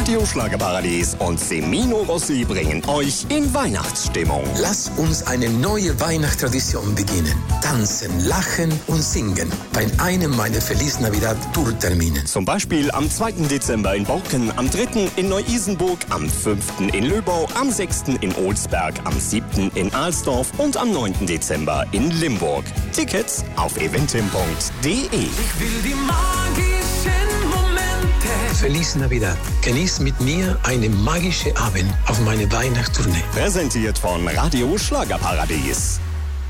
Radio Schlagerparadies und Semino Rossi bringen euch in Weihnachtsstimmung. Lass uns eine neue Weihnachtstradition beginnen. Tanzen, lachen und singen bei einem meiner Feliz Navidad Tourtermine. Zum Beispiel am 2. Dezember in Borken, am 3. in Neu-Isenburg, am 5. in Löbau, am 6. in Olsberg, am 7. in Alsdorf und am 9. Dezember in Limburg. Tickets auf eventim.de. Ich will die magischen Momente. Feliz Navidad. Genieß mit mir einen magischen Abend auf meine Weihnachtstournee. Präsentiert von Radio Schlagerparadies.